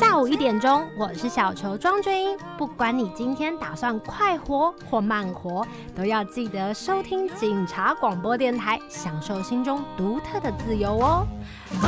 下午1点钟，我是小球庄君。不管你今天打算快活或慢活，都要记得收听警察广播电台，享受心中独特的自由哦。